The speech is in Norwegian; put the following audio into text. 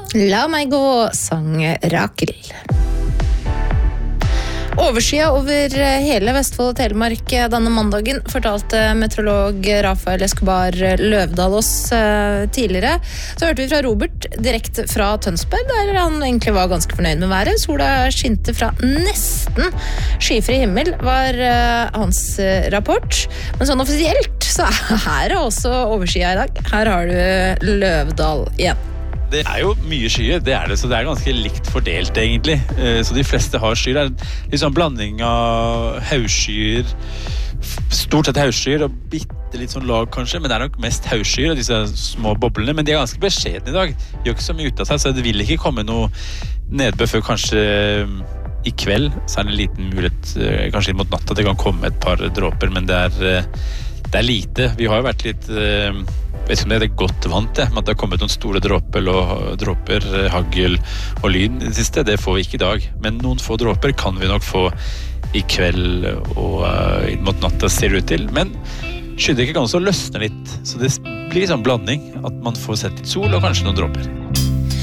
La meg gå, sang Rakel. Overskya over hele Vestfold og Telemark denne mandagen, fortalte meteorolog Rafael Escobar Løvdahl oss tidligere. Så hørte vi fra Robert direkte fra Tønsberg, der han egentlig var ganske fornøyd med været. Sola skinte fra nesten skyfri himmel, var hans rapport. Men sånn offisielt så er det også overskya i dag. Her har du Løvdahl igjen. Det jo mye skyer, det det, så det ganske likt fordelt egentlig. Så de fleste har skyer. Det litt sånn blanding av hausskyer, stort sett hausskyer og bitte litt sånn lag kanskje, men det nok mest hausskyer og disse små boblene, men de ganske beskjedne i dag. De gjør ikke så mye ut av seg, så det vil ikke komme noe nedbør før kanskje i kveld, så det en liten mulighet, kanskje inn mot natta, det kan komme et par dråper, men det lite. Vi har jo vært litt... Jeg vet ikke om det godt vant til, men at det har kommet noen store dråper, hagl og lyn i det siste. Det får vi ikke i dag, men noen få dråper kan vi nok få i kveld og inn mot natta ser det ut til. Men skyddet ikke kan også løsne litt, så det blir sånn blanding at man får sett litt sol og kanskje noen dråper.